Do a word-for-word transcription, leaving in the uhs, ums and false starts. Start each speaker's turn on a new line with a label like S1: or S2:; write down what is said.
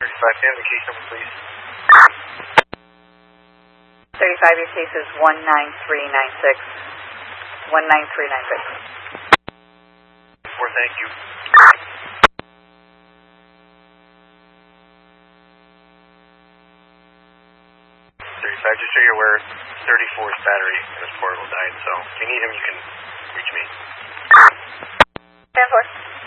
S1: thirty-five, can I have the case number, please?
S2: thirty-five, your case is one nine three nine six. one nine three nine six.
S1: Four, thank you. thirty-five, just so you're aware, thirty-four's battery in his portable died, so if you need him, you can reach me.
S2: ten four.